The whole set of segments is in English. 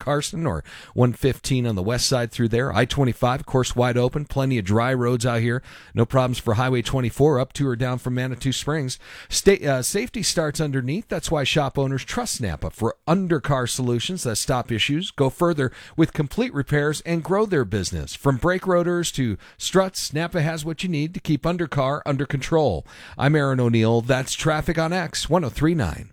Carson, or 115 on the west side through there. I-25, course wide open. Plenty of dry roads out here. No problems for Highway 24 up to or down from Manitou Springs. Safety starts underneath. That's why shop owners trust Napa for undercar solutions that stop issues, go further with complete repairs, and grow their business. From brake rotors to struts, Napa has what you need to keep undercar under control. I'm Aaron O'Neill. That's traffic on X1039.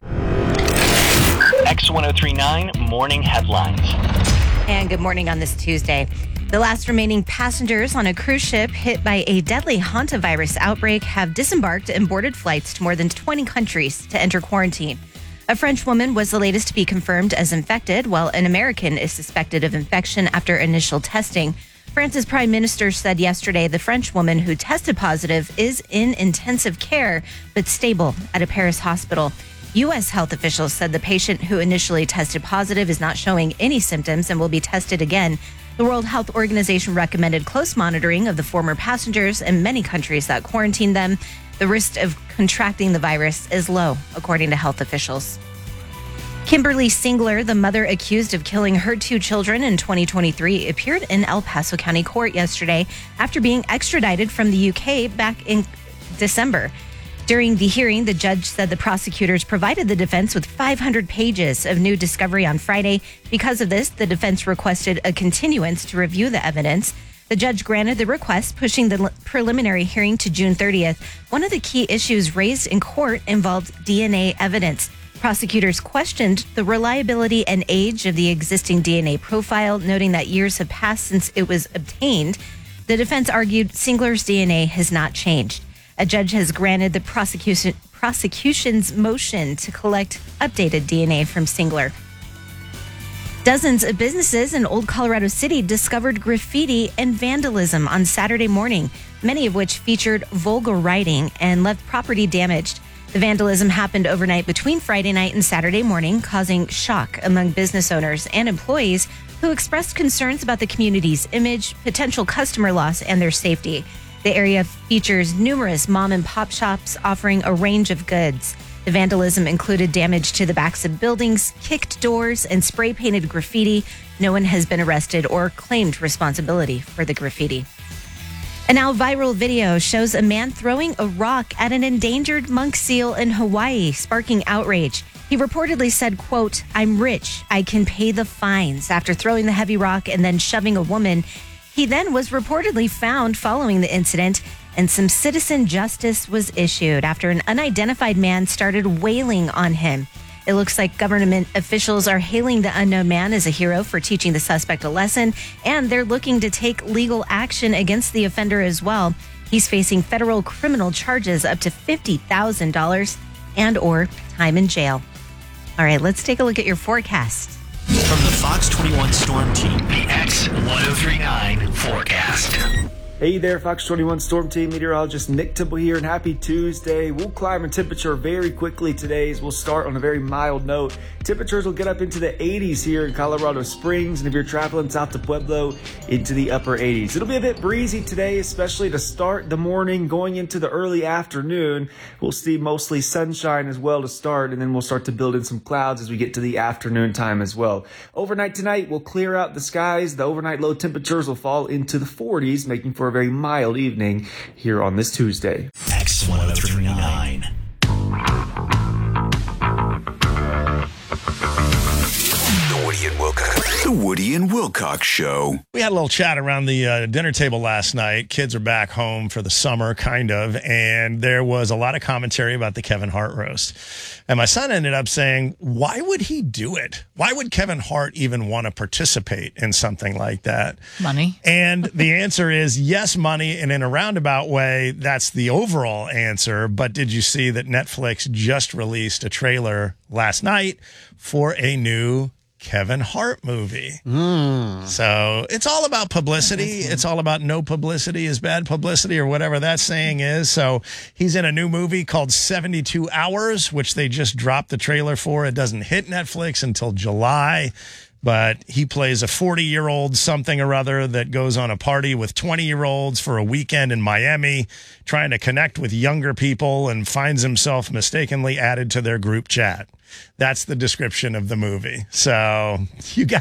X1039 Morning Headlines. And good morning on this Tuesday. The last remaining passengers on a cruise ship hit by a deadly hantavirus outbreak have disembarked and boarded flights to more than 20 countries to enter quarantine. A French woman was the latest to be confirmed as infected, while an American is suspected of infection after initial testing. France's prime minister said yesterday the French woman who tested positive is in intensive care but stable at a Paris hospital. U.S. health officials said the patient who initially tested positive is not showing any symptoms and will be tested again. The World Health Organization recommended close monitoring of the former passengers in many countries that quarantined them. The risk of contracting the virus is low, according to health officials. Kimberly Singler, the mother accused of killing her 2 children in 2023, appeared in El Paso County Court yesterday after being extradited from the UK back in December. During the hearing, the judge said the prosecutors provided the defense with 500 pages of new discovery on Friday. Because of this, the defense requested a continuance to review the evidence. The judge granted the request, pushing the preliminary hearing to June 30th. One of the key issues raised in court involved DNA evidence. Prosecutors questioned the reliability and age of the existing DNA profile, noting that years have passed since it was obtained. The defense argued Singler's DNA has not changed. A judge has granted the prosecution's motion to collect updated DNA from Singler. Dozens of businesses in Old Colorado City discovered graffiti and vandalism on Saturday morning, many of which featured vulgar writing and left property damaged. The vandalism happened overnight between Friday night and Saturday morning, causing shock among business owners and employees who expressed concerns about the community's image, potential customer loss, and their safety. The area features numerous mom and pop shops offering a range of goods. The vandalism included damage to the backs of buildings, kicked doors, and spray painted graffiti. No one has been arrested or claimed responsibility for the graffiti. A now viral video shows a man throwing a rock at an endangered monk seal in Hawaii, sparking outrage. He reportedly said, quote, "I'm rich, I can pay the fines," after throwing the heavy rock and then shoving a woman. He then was reportedly found following the incident, and some citizen justice was issued after an unidentified man started wailing on him. It looks like government officials are hailing the unknown man as a hero for teaching the suspect a lesson, and they're looking to take legal action against the offender as well. He's facing federal criminal charges up to $50,000 and or time in jail. All right, let's take a look at your forecast. From the Fox 21 Storm Team, the X1039 forecast. Hey there, Fox 21 Storm Team meteorologist Nick Temple here, and happy Tuesday. We'll climb in temperature very quickly today as we'll start on a very mild note. Temperatures will get up into the 80s here in Colorado Springs, and if you're traveling south to Pueblo, into the upper 80s. It'll be a bit breezy today, especially to start the morning. Going into the early afternoon, we'll see mostly sunshine as well to start, and then we'll start to build in some clouds as we get to the afternoon time as well. Overnight tonight, we'll clear out the skies. The overnight low temperatures will fall into the 40s, making for a very mild evening here on this Tuesday. X1039. The Woody and Wilcox Show. We had a little chat around the dinner table last night. Kids are back home for the summer, kind of, and there was a lot of commentary about the Kevin Hart roast. And my son ended up saying, why would he do it? Why would Kevin Hart even want to participate in something like that? Money. And the answer is yes, money. And in a roundabout way, that's the overall answer. But did you see that Netflix just released a trailer last night for a new Kevin Hart movie? So it's all about publicity. It's all about no publicity is bad publicity, or whatever that saying is. So he's in a new movie called 72 Hours, which they just dropped the trailer for. It doesn't hit Netflix until July. But he plays a 40-year-old something or other that goes on a party with 20-year-olds for a weekend in Miami, trying to connect with younger people, and finds himself mistakenly added to their group chat. That's the description of the movie. So you got